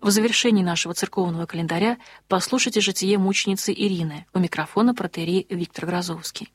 В завершении нашего церковного календаря послушайте житие мученицы Ирины. У микрофона протоиерей Виктор Грозовский.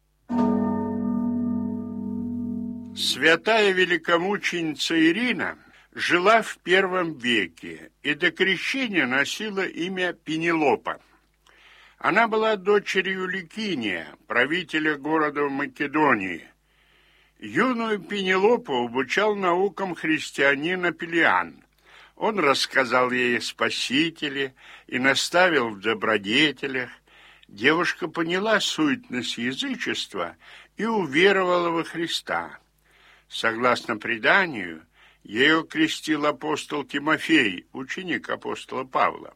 Святая великомученица Ирина жила в I веке и до крещения носила имя Пенелопа. Она была дочерью Ликиния, правителя города в Македонии. Юную Пенелопу обучал наукам христианин Апеллиан. Он рассказал ей о Спасителе и наставил в добродетелях. Девушка поняла сущность язычества и уверовала во Христа. Согласно преданию, ее крестил апостол Тимофей, ученик апостола Павла.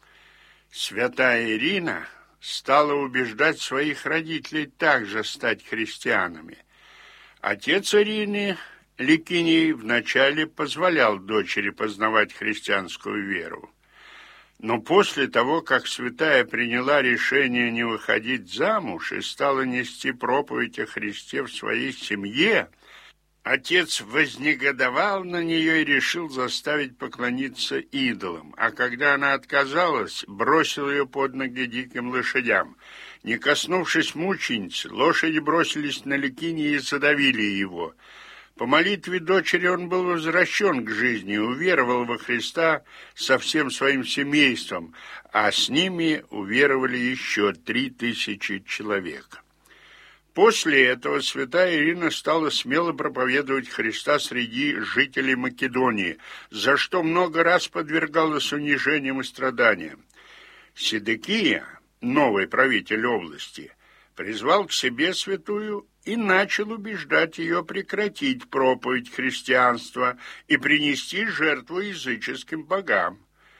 Святая Ирина стала убеждать своих родителей также стать христианами. Отец Ирины, Ликиний, вначале позволял дочери познавать христианскую веру. Но после того, как святая приняла решение не выходить замуж и стала нести проповедь о Христе в своей семье, отец вознегодовал на нее и решил заставить поклониться идолам, а когда она отказалась, бросил ее под ноги диким лошадям. Не коснувшись мученицы, лошади бросились на Ликиния и задавили его. По молитве дочери он был возвращен к жизни, уверовал во Христа со всем своим семейством, а с ними уверовали еще 3000 человек. После этого святая Ирина стала смело проповедовать Христа среди жителей Македонии, за что много раз подвергалась унижениям и страданиям. Седекия, новый правитель области, призвал к себе святую и начал убеждать ее прекратить проповедь христианства и принести жертву языческим богам.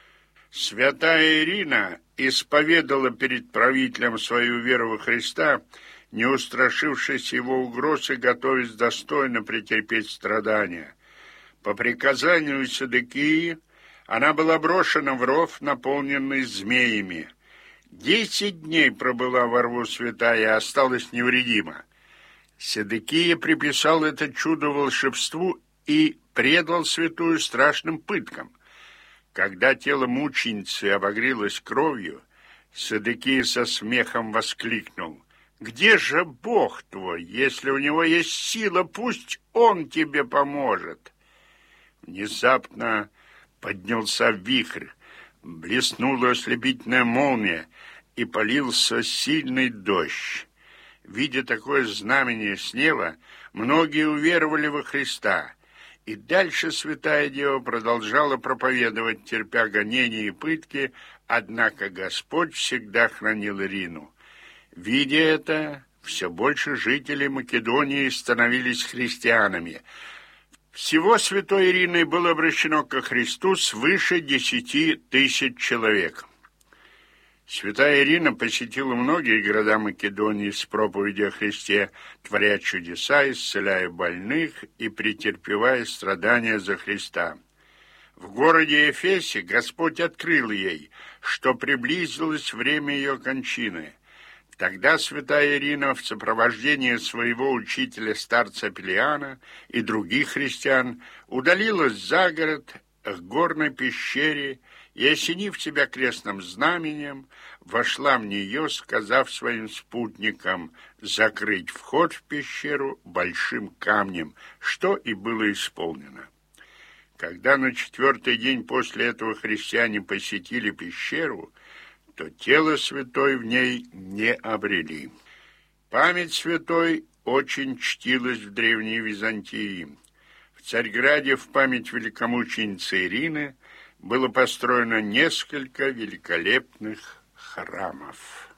Святая Ирина исповедала перед правителем свою веру во Христа, не устрашившись его угроз и готовясь достойно претерпеть страдания. По приказанию Седекии она была брошена в ров, наполненный змеями. 10 дней пробыла во рву святая и осталась невредима. Седекия приписал это чудо волшебству и предал святую страшным пыткам. Когда тело мученицы обогрелось кровью, Седекия со смехом воскликнул: «Где же Бог твой? Если у него есть сила, пусть он тебе поможет!» Внезапно поднялся вихрь, блеснула ослепительная молния, и полился сильный дождь. Видя такое знамение с неба, многие уверовали во Христа, и дальше святая Дева продолжала проповедовать, терпя гонения и пытки, однако Господь всегда хранил Ирину. Видя это, все больше жителей Македонии становились христианами. Всего святой Ириной было обращено ко Христу свыше 10 000 человек. Святая Ирина посетила многие города Македонии с проповедью о Христе, творя чудеса, исцеляя больных и претерпевая страдания за Христа. В городе Эфесе Господь открыл ей, что приблизилось время ее кончины. Тогда святая Ирина в сопровождении своего учителя старца Апеллиана и других христиан удалилась за город к горной пещере и, осенив себя крестным знаменем, вошла в нее, сказав своим спутникам закрыть вход в пещеру большим камнем, что и было исполнено. Когда на 4-й день после этого христиане посетили пещеру, то тело святой в ней не обрели. Память святой очень чтилась в Древней Византии. В Царьграде в память великомученицы Ирины было построено несколько великолепных храмов.